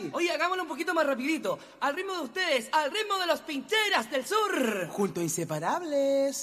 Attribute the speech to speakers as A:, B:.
A: Oye, hagámoslo un poquito más rapidito. Al ritmo de ustedes, al ritmo de los Pincheras del Sur.
B: Junto a Inseparables.